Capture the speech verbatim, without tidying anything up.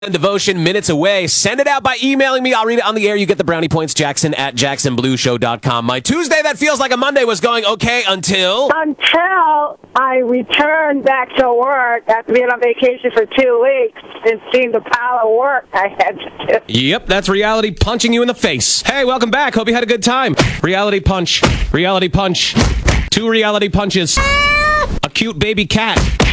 And devotion minutes away. Send it out by emailing me. I'll read it on the air. You get the brownie points. Jackson at jackson blue show dot com. My Tuesday that feels like a Monday was going okay until... Until I returned back to work after being on vacation for two weeks and seeing the pile of work I had to do. Yep, that's reality punching you in the face. Hey, welcome back. Hope you had a good time. Reality punch. Reality punch. Two reality punches. A cute baby cat.